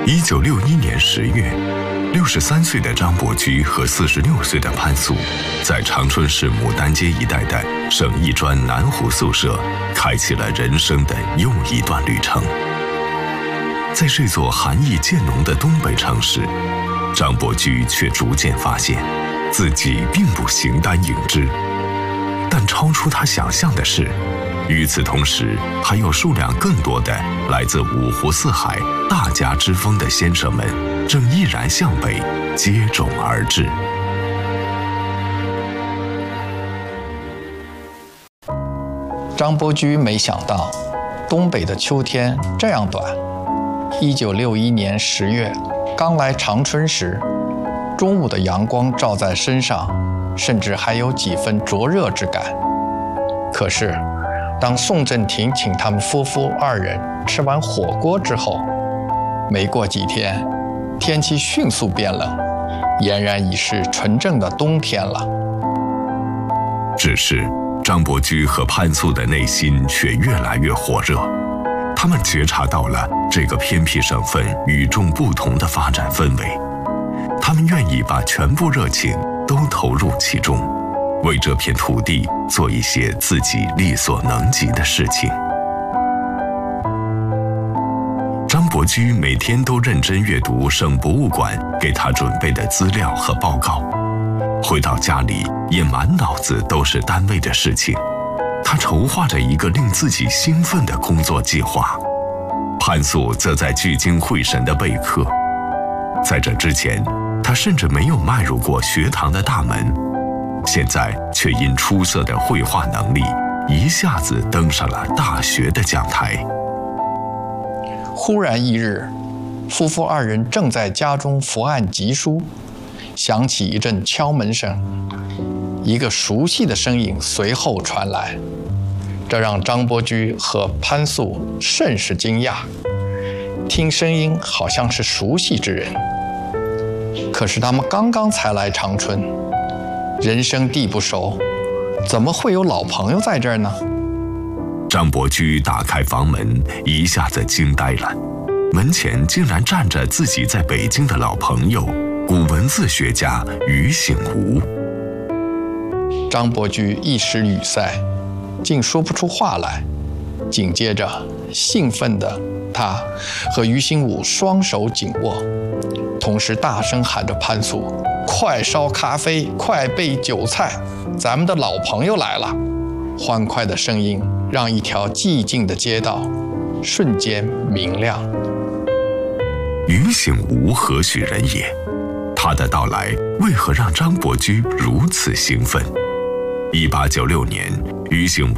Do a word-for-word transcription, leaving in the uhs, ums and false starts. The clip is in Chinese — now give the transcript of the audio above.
一九六一年十月，六十三岁的张伯驹和四十六岁的潘素，在长春市牡丹街一带的省艺专南湖宿舍，开启了人生的又一段旅程。在这座寒意渐浓的东北城市，张伯驹却逐渐发现，自己并不形单影只。但超出他想象的是，与此同时，还有数量更多的来自五湖四海、大家之风的先生们，正毅然向北接踵而至。 张伯驹没想到，东北的秋天这样短。一九六一年十月，刚来长春时，中午的阳光照在身上，甚至还有几分灼热之感。可是，当宋振廷请他们夫妇二人吃完火锅之后，没过几天，天气迅速变冷，俨然已是纯正的冬天了。 只是张伯驹和潘素的内心却越来越火热，他们觉察到了这个偏僻省份与众不同的发展氛围，他们愿意把全部热情都投入其中，为这片土地做一些自己力所能及的事情。张伯驹每天都认真阅读省博物馆给他准备的资料和报告，回到家里也满脑子都是单位的事情。他筹划着一个令自己兴奋的工作计划，潘素则在聚精会神地备课。在这之前，他甚至没有迈入过学堂的大门，现在却因出色的绘画能力，一下子登上了大学的讲台。 忽然一日，夫妇二人正在家中伏案疾书，响起一阵敲门声，一个熟悉的声音随后传来，这让张伯驹和潘素甚是惊讶。听声音好像是熟悉之人，可是他们刚刚才来长春，人生地不熟，怎么会有老朋友在这儿呢？ 张伯驹打开房门，一下子惊呆了，门前竟然站着自己在北京的老朋友，古文字学家于醒吾。 张伯驹一时语塞，竟说不出话来。紧接着，兴奋的他和于醒吾双手紧握，同时大声喊着潘素：“快烧咖啡，快备酒菜，咱们的老朋友来了！”欢快的声音让一条寂静的街道瞬间明亮。 于醒吾何许人也？他的到来为何让张伯驹如此兴奋？一八九六年，于醒吾